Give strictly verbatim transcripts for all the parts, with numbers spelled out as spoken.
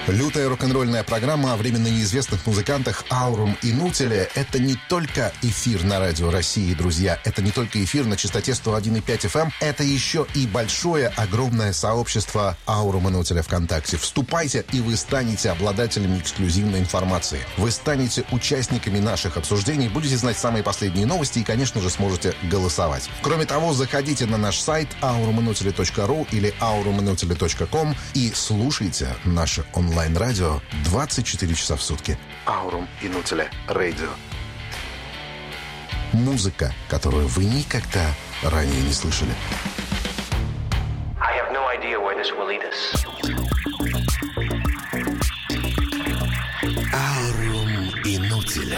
Лютая рок-н-ролльная программа о временно неизвестных музыкантах Аурум и Нутиле — это не только эфир на радио России, друзья. Это не только эфир на частоте сто один и пять эф эм. Это еще и большое, огромное сообщество Аурум и Нутиле ВКонтакте. Вступайте, и вы станете обладателями эксклюзивной информации. Вы станете участниками наших обсуждений, будете знать самые последние новости и, конечно же, сможете голосовать. Кроме того, заходите на наш сайт аурум и нутиле точка ру или аурум и нутиле точка ком и слушайте наше онлайн. Онлайн-радио двадцать четыре часа в сутки. Аурум и Нутиле Радио. Музыка, которую вы никогда ранее не слышали. I have no idea where this will lead us. Аурум и Нутиле.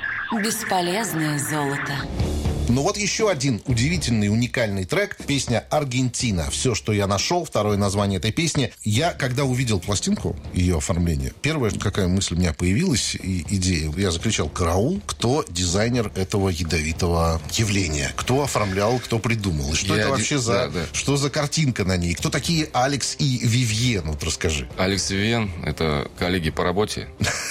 Бесполезное золото. Ну вот еще один удивительный, уникальный трек. Песня «Аргентина». Все, что я нашел. Второе название этой песни. Я, когда увидел пластинку, ее оформление, первая, какая мысль у меня появилась, и идея. Я закричал: «Караул! Кто дизайнер этого ядовитого явления? Кто оформлял, кто придумал? И что я это вообще ди... за... Да, да. Что за картинка на ней? Кто такие Алекс и Вивьен? Вот расскажи». Алекс и Вивьен — это коллеги по работе.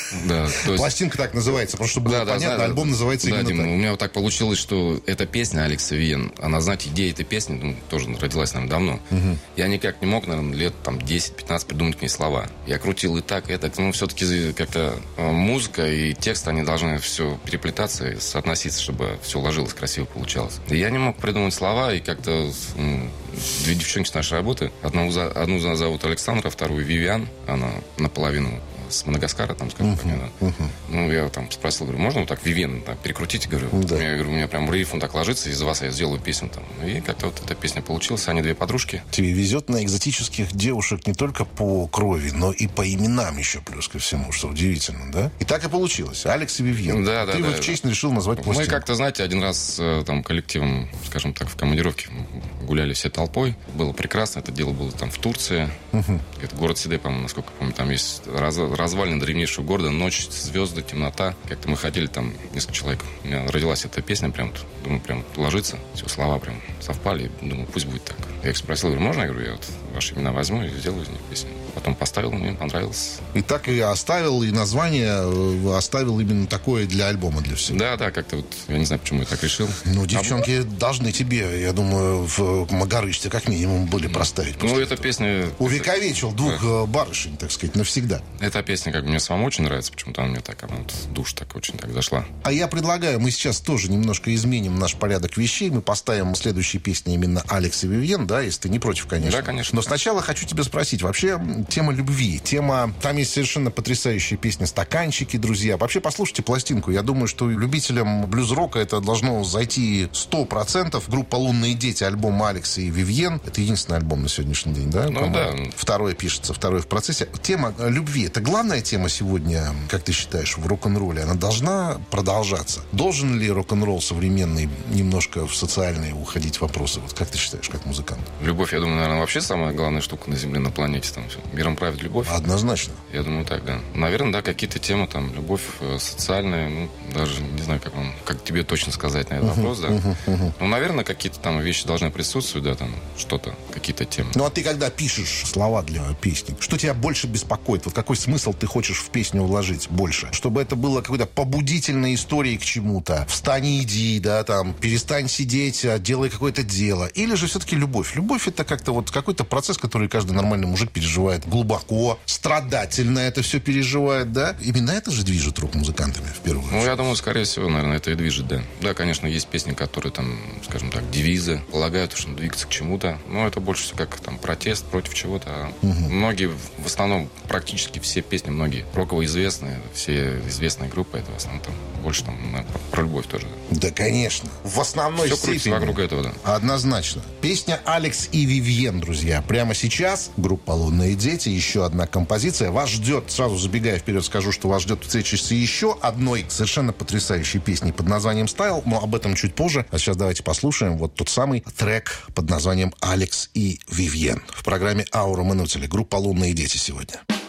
Пластинка так называется, просто чтобы было понятно, альбом называется именно так. У меня вот так получилось, что эта песня Алекса Вивьен, она, знаете, идея этой песни ну, тоже родилась, наверное, давно. Угу. Я никак не мог, наверное, лет там десять-пятнадцать придумать к ней слова. Я крутил и так, и так. Ну, все-таки как-то музыка и текст, они должны все переплетаться и соотноситься, чтобы все ложилось, красиво получалось. И я не мог придумать слова, и как-то ну, две девчонки с нашей работы. Одну, одну зовут Александра, вторую Вивиан. Она наполовину с Мадагаскара, там, скажем так. Uh-huh, да. uh-huh. Ну, я там спросил, говорю, можно вот так Вивен так перекрутить? Говорю, да. я, говорю, у меня прям риф, он так ложится, из-за вас я сделаю песню там. И как-то вот эта песня получилась. Они две подружки. Тебе везет на экзотических девушек не только по крови, но и по именам еще плюс ко всему, что удивительно, да? И так и получилось. Алекс и Вивьен. Да, да, Ты да, в их честь решил назвать пластинку. Мы как-то, знаете, один раз там коллективом, скажем так, в командировке гуляли все толпой. Было прекрасно. Это дело было там в Турции. Uh-huh. Это город Сиде, по-моему, насколько я помню. Там есть раз, развалины древнейшего города. Ночь, звезды, темнота. Как-то мы ходили там, несколько человек. У меня родилась эта песня. Прям, думаю, прям ложится. Все, слова прям совпали. Думаю, пусть будет так. Я их спросил, говорю, можно? Я говорю, я вот ваши имена возьму и сделаю из них песню. Потом поставил, мне понравилось. И так и оставил, и название оставил именно такое для альбома, для всего. Да, да, как-то вот, я не знаю, почему я так решил. Ну, девчонки а... должны тебе, я думаю, в Магарычте как минимум были проставить. Ну, эта песня... Увековечил двух да. барышень, так сказать, навсегда. Эта песня, как бы, мне самому очень нравится, почему-то она мне так, она вот в душ так очень так зашла. А я предлагаю, мы сейчас тоже немножко изменим наш порядок вещей, мы поставим следующие песни именно Алекс и Вивьен, да, если ты не против, конечно. Да, конечно. Но сначала хочу тебя спросить, вообще, тема любви, тема... Там есть совершенно потрясающая песня «Стаканчики», друзья. Вообще, послушайте пластинку. Я думаю, что любителям блюз-рока это должно зайти сто процентов. Группа «Лунные дети», альбом Алекса и Вивьен. Это единственный альбом на сегодняшний день, да? Ну, да. Второй пишется, второй в процессе. Тема любви. Это главная тема сегодня, как ты считаешь, в рок-н-ролле? Она должна продолжаться? Должен ли рок-н-ролл современный немножко в социальные уходить вопросы? Вот как ты считаешь, как музыкант? Любовь, я думаю, наверное, вообще самая главная штука на Земле, на планете. Там все. Миром правит любовь. Однозначно. Я думаю, так, да. Наверное, да, какие-то темы, там, любовь социальная, ну, даже не знаю, как вам, как тебе точно сказать на этот uh-huh, вопрос, да. Uh-huh, uh-huh. Ну, наверное, какие-то там вещи должны присутствовать, да, там, что-то, какие-то темы. Ну, а ты когда пишешь слова для песни, что тебя больше беспокоит? Вот какой смысл ты хочешь в песню вложить больше? Чтобы это было какой-то побудительной историей к чему-то. Встань и иди, да, там, перестань сидеть, делай какое-то дело. Или же все-таки любовь? Любовь — это как-то вот какой-то процесс, который каждый нормальный мужик переживает глубоко, страдательно это все переживает, да? Именно это же движет рок-музыкантами в первую очередь. Ну, я думаю, скорее всего, наверное, это и движет, да. Да, конечно, есть песни, которые там, скажем так, девизы, полагают, что двигаться к чему-то. Но это больше всего как там протест против чего-то. А угу. Многие, в основном, практически все песни, многие роково известные, все известные группы, это в основном там больше там про любовь тоже. Да, конечно. В основной все степени. Все крутится вокруг этого, да. Однозначно. Песня «Алекс и Вивьен», друзья. Прямо сейчас группа «Лунные дети», еще одна композиция. Вас ждет, сразу забегая вперед, скажу, что вас ждет встреча с еще одной совершенно потрясающей песней под названием «Стайл», но об этом чуть позже. А сейчас давайте послушаем вот тот самый трек под названием «Алекс и Вивьен» в программе «Аурум и Нутиле». Группа «Лунные дети» сегодня.